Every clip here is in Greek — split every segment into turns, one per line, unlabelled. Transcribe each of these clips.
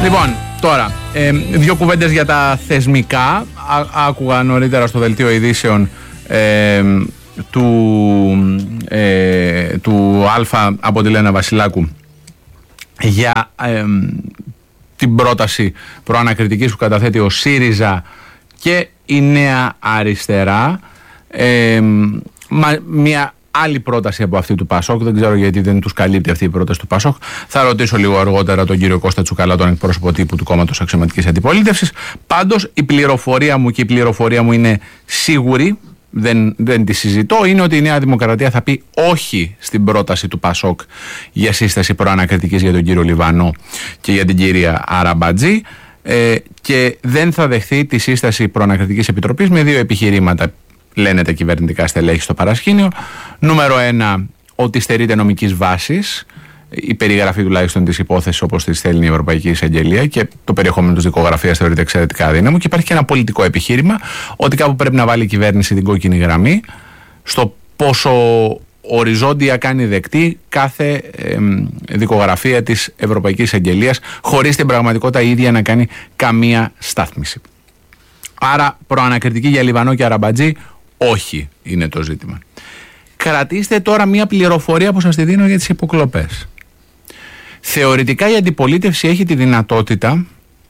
Λοιπόν, τώρα, δύο κουβέντες για τα θεσμικά. Άκουγα νωρίτερα στο δελτίο ειδήσεων του Α από τη Λένα Βασιλάκου για την πρόταση προανακριτικής που καταθέτει ο ΣΥΡΙΖΑ και η Νέα Αριστερά. Μια άλλη πρόταση από αυτή του ΠΑΣΟΚ, δεν ξέρω γιατί δεν τους καλύπτει αυτή η πρόταση του ΠΑΣΟΚ. Θα ρωτήσω λίγο αργότερα τον κύριο Κώστα Τσουκαλά, τον εκπρόσωπο τύπου του κόμματος Αξιωματικής Αντιπολίτευσης. Πάντως η πληροφορία μου είναι σίγουρη, δεν τη συζητώ, είναι ότι η Νέα Δημοκρατία θα πει όχι στην πρόταση του ΠΑΣΟΚ για σύσταση προανακριτικής για τον κύριο Λιβανό και για την κυρία Αραμπατζή και δεν θα δεχθεί τη σύσταση προανακριτικής επιτροπής με δύο επιχειρήματα. Λένε τα κυβερνητικά στελέχη στο παρασκήνιο. Νούμερο 1, ότι στερείται νομικής βάσης η περιγραφή τουλάχιστον της υπόθεσης όπως τη στέλνει η Ευρωπαϊκή Εισαγγελία και το περιεχόμενο της δικογραφίας θεωρείται εξαιρετικά αδύναμο. Και υπάρχει και ένα πολιτικό επιχείρημα ότι κάπου πρέπει να βάλει η κυβέρνηση την κόκκινη γραμμή στο πόσο οριζόντια κάνει δεκτή κάθε δικογραφία της Ευρωπαϊκής Εισαγγελίας, χωρίς την πραγματικότητα η ίδια να κάνει καμία στάθμιση. Άρα προανακριτική για Λιβανό και Αραμπατζή όχι είναι το ζήτημα. Κρατήστε τώρα μια πληροφορία που σας τη δίνω για τις υποκλοπές. Θεωρητικά η αντιπολίτευση έχει τη δυνατότητα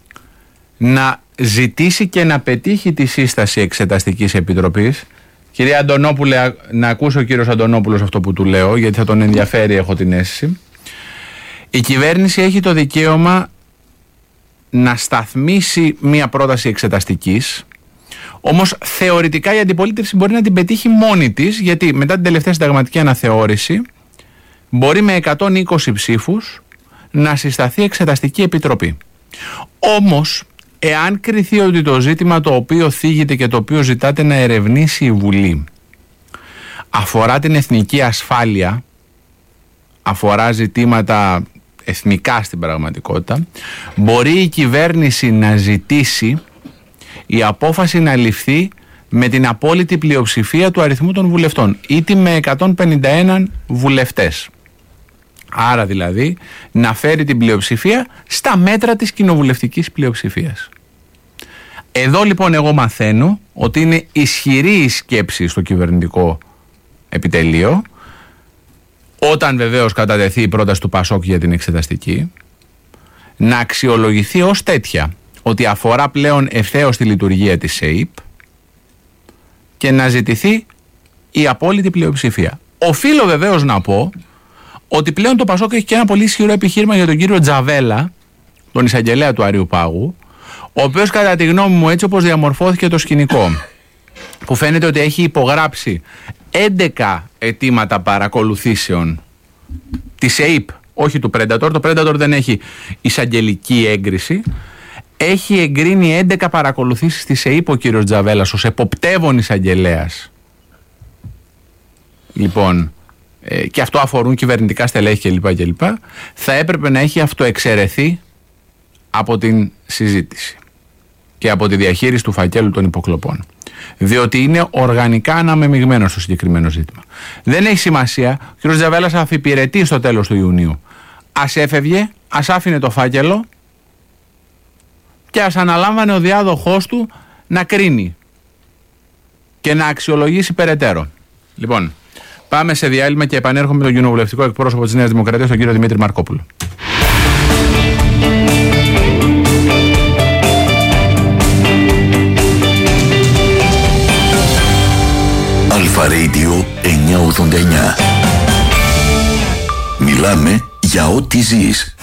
να ζητήσει και να πετύχει τη σύσταση εξεταστικής επιτροπής. Κυρία Αντωνόπουλε, να ακούσει ο κύριος Αντωνόπουλος αυτό που του λέω, γιατί θα τον ενδιαφέρει, έχω την αίσθηση. Η κυβέρνηση έχει το δικαίωμα να σταθμίσει μια πρόταση εξεταστικής, όμως θεωρητικά η αντιπολίτευση μπορεί να την πετύχει μόνη της, γιατί μετά την τελευταία συνταγματική αναθεώρηση μπορεί με 120 ψήφους να συσταθεί εξεταστική επιτροπή. Όμως, εάν κριθεί ότι το ζήτημα το οποίο θίγεται και το οποίο ζητάτε να ερευνήσει η Βουλή αφορά την εθνική ασφάλεια, αφορά ζητήματα εθνικά στην πραγματικότητα, μπορεί η κυβέρνηση να ζητήσει η απόφαση να ληφθεί με την απόλυτη πλειοψηφία του αριθμού των βουλευτών, είτε με 151 βουλευτές. Άρα δηλαδή να φέρει την πλειοψηφία στα μέτρα της κοινοβουλευτικής πλειοψηφίας. Εδώ λοιπόν εγώ μαθαίνω ότι είναι ισχυρή η σκέψη στο κυβερνητικό επιτελείο, όταν βεβαίως κατατεθεί η πρόταση του ΠΑΣΟΚ για την εξεταστική, να αξιολογηθεί ως τέτοια, ότι αφορά πλέον ευθέως τη λειτουργία της ΕΕΠ και να ζητηθεί η απόλυτη πλειοψηφία. Οφείλω βεβαίως να πω ότι πλέον το ΠΑΣΟΚ έχει και ένα πολύ ισχυρό επιχείρημα για τον κύριο Τζαβέλα, τον εισαγγελέα του Αριού Πάγου, ο οποίος κατά τη γνώμη μου, έτσι όπως διαμορφώθηκε το σκηνικό, που φαίνεται ότι έχει υπογράψει 11 αιτήματα παρακολουθήσεων της ΕΕΠ, όχι του Predator, το Predator δεν έχει εισαγγελική έγκριση, έχει εγκρίνει 11 παρακολουθήσεις της ΕΕΠ ο κύριος Τζαβέλας ως εποπτεύων εισαγγελέας. Λοιπόν, και αυτό αφορούν κυβερνητικά στελέχη κλπ. Θα έπρεπε να έχει αυτοεξαιρεθεί από την συζήτηση και από τη διαχείριση του φακέλου των υποκλοπών. Διότι είναι οργανικά αναμεμειγμένο στο συγκεκριμένο ζήτημα. Δεν έχει σημασία, ο κ. Τζαβέλας θα αφιπηρετεί στο τέλος του Ιουνίου. Ας έφευγε, ας άφηνε το φάκελο και ας αναλάμβανε ο διάδοχός του να κρίνει και να αξιολογήσει περαιτέρω. Λοιπόν, πάμε σε διάλειμμα και επανέρχομαι με τον κοινοβουλευτικό εκπρόσωπο της Νέας Δημοκρατίας, τον κύριο Δημήτρη Μαρκόπουλο.
Αλφα Radio 989. Μιλάμε για ό,τι ζεις.